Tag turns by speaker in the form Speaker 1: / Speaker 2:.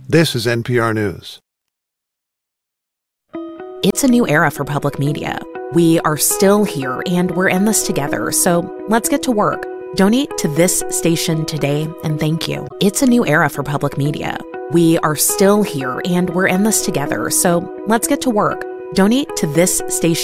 Speaker 1: This is NPR News.
Speaker 2: It's a new era for public media. We are still here, and we're in this together, so let's get to work. Donate to this station today, and thank you. It's a new era for public media. We are still here, and we're in this together, so let's get to work. Donate to this station.